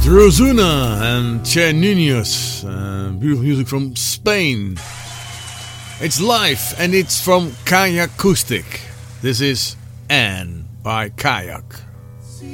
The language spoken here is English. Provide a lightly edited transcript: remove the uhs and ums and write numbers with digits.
Ozuna and Che Nunez. Beautiful music from Spain. It's live and it's from Kayak Acoustic. This is Anne by Kayak.